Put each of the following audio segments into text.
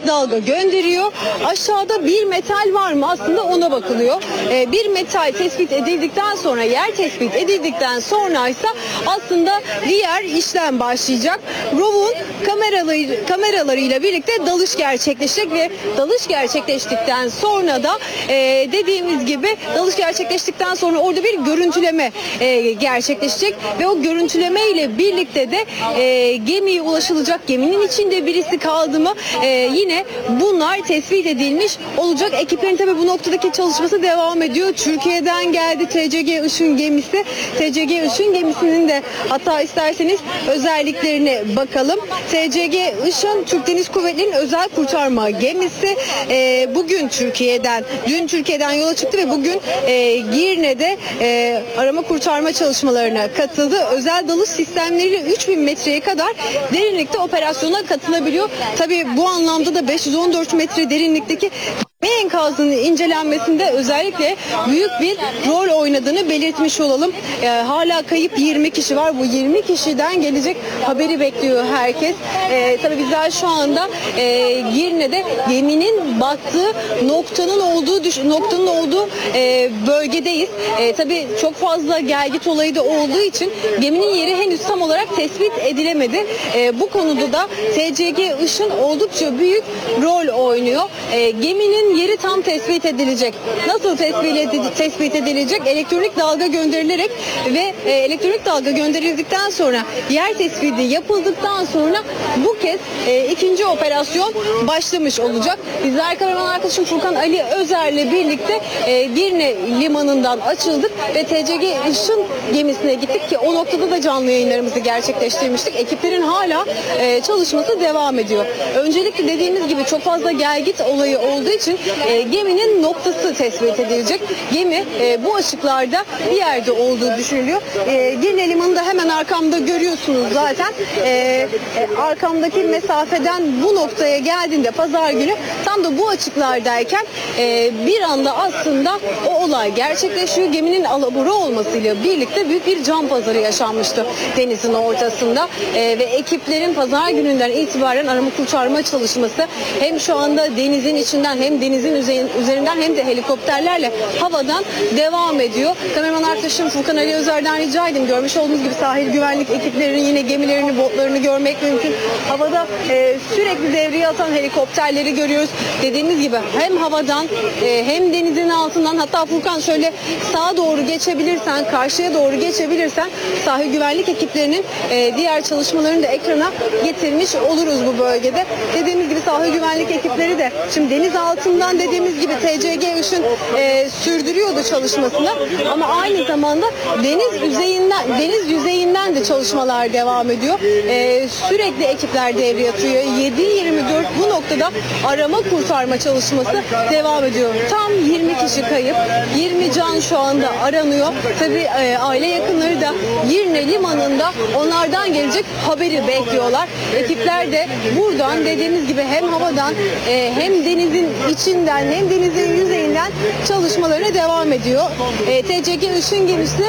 dalga gönderiyor. Aşağıda bir metal var mı? Aslında ona bakılıyor. Bir metal tespit edildikten sonra, yer tespit edildikten sonra ise aslında diğer işlem başlayacak. ROV'un kameralarıyla birlikte dalış gerçekleşecek ve dalış gerçekleştikten sonra da dediğimiz gibi dalış gerçekleştikten sonra orada bir görüntüleme gerçekleşecek ve o görüntüleme ile birlikte de gemiye ulaşılacak. Geminin içinde birisi kaldı mı yine bunlar tespit edilmiş olacak. Ekiplerin tabi bu noktadaki çalışması devam ediyor. Türkiye'den geldi TCG Işın gemisi. TCG Işın gemisinin de hatta isterseniz özelliklerine bakalım. TCG Işın Türk Deniz Kuvvetleri'nin özel kurtarma gemisi. Dün Türkiye'den yola çıktı ve bugün Girne'de arama kurtarma çalışmalarına katıldı. Özel dalış sistemleriyle 3000 metreye kadar derinlikte operasyona katılabiliyor. Tabii bu anlamda da 514 metre derinlikteki enkazının incelenmesinde özellikle büyük bir rol oynadığını belirtmiş olalım. Hala kayıp 20 kişi var. Bu 20 kişiden gelecek haberi bekliyor herkes. Tabii bizler şu anda Girne'de geminin battığı noktanın olduğu bölgedeyiz. Tabii çok fazla gelgit olayı da olduğu için geminin yeri henüz tam olarak tespit edilemedi. Bu konuda da TCG Işın oldukça büyük rol oynuyor. Geminin yeri tam tespit edilecek. Nasıl tespit edilecek? Elektronik dalga gönderilerek ve elektronik dalga gönderildikten sonra yer tespiti yapıldıktan sonra bu kez ikinci operasyon başlamış olacak. Bizler kameraman arkadaşım Furkan Ali Özer'le birlikte Girne limanından açıldık ve TCG Işın gemisine gittik ki o noktada da canlı yayınlarımızı gerçekleştirmiştik. Ekiplerin hala çalışması devam ediyor. Öncelikle dediğimiz gibi çok fazla gelgit olayı olduğu için geminin noktası tespit edilecek. Gemi bu açıklarda bir yerde olduğu düşünülüyor. Girne limanında hemen arkamda görüyorsunuz zaten. Arkamdaki mesafeden bu noktaya geldiğinde pazar günü tam da bu açıklardayken bir anda aslında o olay gerçekleşiyor. Geminin alabora olmasıyla birlikte büyük bir can pazarı yaşanmıştı denizin ortasında ve ekiplerin pazar gününden itibaren arama kurtarma çalışması hem şu anda denizin içinden hem denizin üzerinden hem de helikopterlerle havadan devam ediyor. Kameraman arkadaşım Furkan Ali Özer'den rica edeyim. Görmüş olduğunuz gibi sahil güvenlik ekiplerinin yine gemilerini, botlarını görmek mümkün. Havada sürekli devreye atan helikopterleri görüyoruz. Dediğimiz gibi hem havadan hem denizin altından, hatta Furkan şöyle sağa doğru geçebilirsen, karşıya doğru geçebilirsen sahil güvenlik ekiplerinin diğer çalışmalarını da ekrana getirmiş oluruz bu bölgede. Dediğimiz gibi sahil güvenlik ekipleri de şimdi deniz altından dediğimiz gibi TCG Işın sürdürüyordu çalışmasını ama aynı zamanda deniz yüzeyinden de çalışmalar devam ediyor. Sürekli ekipler devreye atıyor. 7/24 bu noktada arama kurtarma çalışması devam ediyor. Tam 20 kişi kayıp, 20 can şu anda aranıyor. Tabii aile yakınları da Girne limanında onlardan gelecek haberi bekliyorlar. Ekipler de buradan dediğimiz gibi hem havadan hem denizin içinden hem denizin yüzeyinden çalışmalarına devam ediyor. TCG Işın gemisi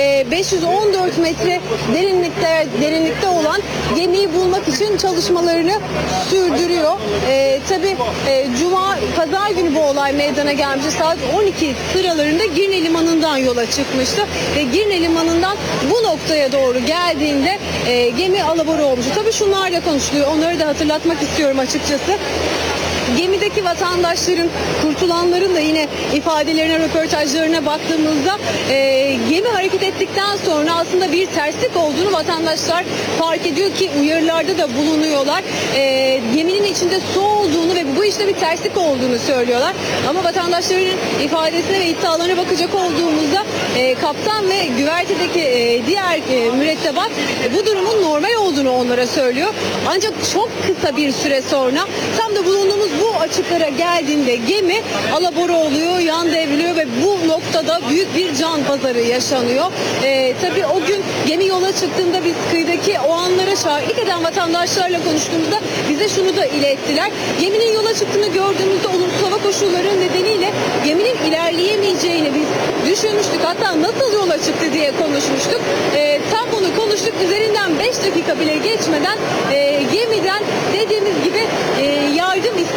514 metre derinlikte olan gemiyi bulmak için çalışmalarını sürdürüyor. Tabii pazar günü bu olay meydana gelmişti. Saat 12 sıralarında Girne limanından yola çıkmıştı ve Girne limanından bu noktaya doğru geldiğinde gemi alabora olmuştu. Tabii şunlar da konuşuluyor. Onları da hatırlatmak istiyorum açıkçası. Gemideki vatandaşların, kurtulanların da yine ifadelerine, röportajlarına baktığımızda gemi hareket ettikten sonra aslında bir terslik olduğunu vatandaşlar fark ediyor ki uyarılarda da bulunuyorlar. Geminin içinde su olduğunu ve bu işte bir terslik olduğunu söylüyorlar. Ama vatandaşların ifadesine ve iddialarına bakacak olduğumuzda kaptan ve güvertedeki diğer mürettebat bu durumun normal olduğunu onlara söylüyor. Ancak çok kısa bir süre sonra tam da bulunduğumuz bu açıklara geldiğinde gemi alabora oluyor, yan devriliyor ve bu noktada büyük bir can pazarı yaşanıyor. Tabii o gün gemi yola çıktığında biz kıyıdaki o anlara şahitlik eden vatandaşlarla konuştuğumuzda bize şunu da ilettiler. Geminin yola çıktığını gördüğümüzde olumsuz hava koşulları nedeniyle geminin ilerleyemeyeceğini biz düşünmüştük. Hatta nasıl yola çıktı diye konuşmuştuk. Tam bunu konuştuk. Üzerinden 5 dakika bile geçmeden gemiden dediğimiz gibi yardım